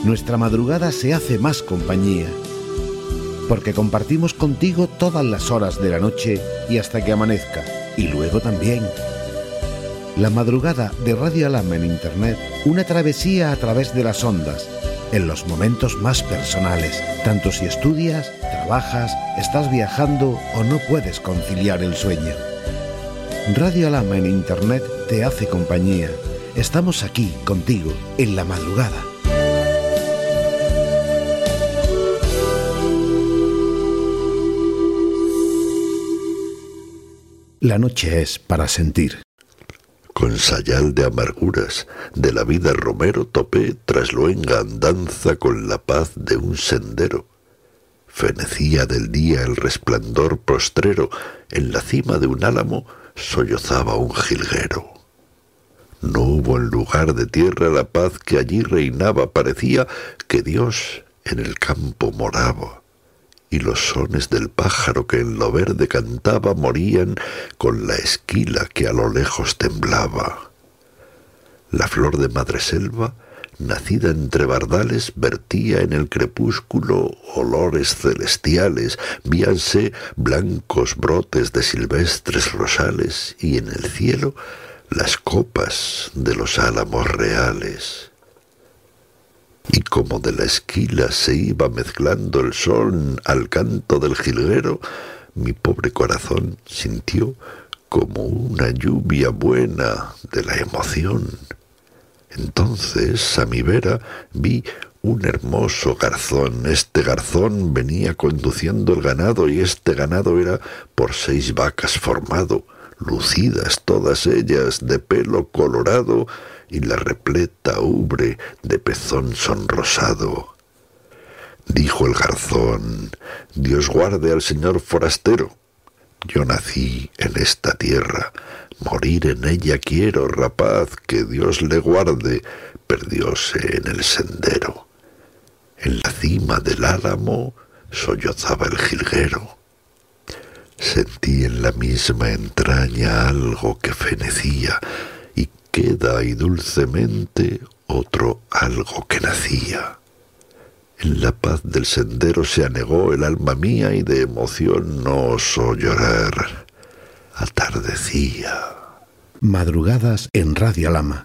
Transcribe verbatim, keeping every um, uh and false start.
nuestra madrugada se hace más compañía, porque compartimos contigo todas las horas de la noche y hasta que amanezca, y luego también. La madrugada de Radio Alhama en Internet, una travesía a través de las ondas, en los momentos más personales, tanto si estudias, trabajas, estás viajando o no puedes conciliar el sueño. Radio Alhama en Internet te hace compañía. Estamos aquí contigo en la madrugada. La noche es para sentir. Con sayal de amarguras, de la vida Romero topé trasluenga andanza con la paz de un sendero. Fenecía del día el resplandor postrero, en la cima de un álamo sollozaba un jilguero. No hubo en lugar de tierra la paz que allí reinaba, parecía que Dios en el campo moraba. Y los sones del pájaro que en lo verde cantaba morían con la esquila que a lo lejos temblaba. La flor de madreselva, nacida entre bardales, vertía en el crepúsculo olores celestiales, víanse blancos brotes de silvestres rosales y en el cielo las copas de los álamos reales. Y como de la esquila se iba mezclando el sol al canto del jilguero, mi pobre corazón sintió como una lluvia buena de la emoción. Entonces a mi vera vi un hermoso garzón. Este garzón venía conduciendo el ganado y este ganado era por seis vacas formado, lucidas todas ellas de pelo colorado, y la repleta ubre de pezón sonrosado. Dijo el garzón: Dios guarde al señor forastero. Yo nací en esta tierra, morir en ella quiero, rapaz, que Dios le guarde, perdióse en el sendero. En la cima del álamo sollozaba el jilguero. Sentí en la misma entraña algo que fenecía, y queda y dulcemente otro algo que nacía. En la paz del sendero se anegó el alma mía y de emoción no osó llorar. Atardecía. Madrugadas en Radio Alhama.